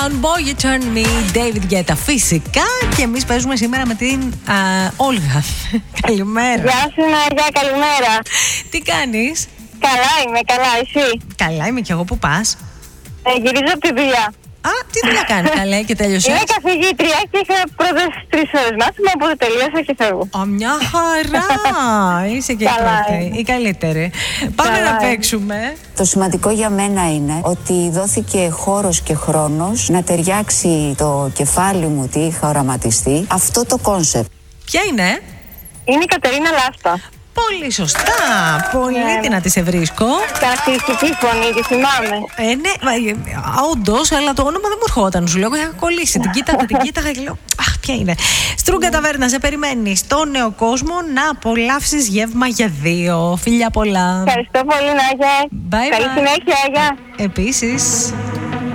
On Boy You Turn Me, David Guetta, φυσικά. Και εμείς παίζουμε σήμερα με την Όλγα. Καλημέρα. Γεια σου Νάγια, καλημέρα. Τι κάνεις? Καλά είμαι, καλά, εσύ? Καλά είμαι κι εγώ, πού πας? Γυρίζω από τη δουλειά. Τι δουλειά κάνεις, καλέ, και τέλειωσες? Είμαι καθηγήτρια και είχα πρώτες 3 ώρες μάθημα, οπότε τελείωσα και φεύγω. Μια χαρά! Είσαι και η πρώτη, η καλύτερη. Πάμε να παίξουμε. Το σημαντικό για μένα είναι ότι δόθηκε χώρος και χρόνος να ταιριάξει το κεφάλι μου, τι είχα οραματιστεί, αυτό το κόνσεπτ. Ποια είναι? Είναι η Κατερίνα Λάσπα. Πολύ σωστά. Πολύ δυνατή σε βρίσκω. Χαρακτηριστική φωνή, τη θυμάμαι. Ναι, όντως, αλλά το όνομα δεν μου ερχόταν. Σου λέω, είχα κολλήσει. Την κοίταγα και λέω, αχ, ποια είναι? Στρούγκα Ταβέρνα, σε περιμένει στο Νέο Κόσμο να απολαύσεις γεύμα για 2. Φιλιά πολλά. Ευχαριστώ πολύ, Νάγια. Bye, καλή συνέχεια, Άγια. Επίσης.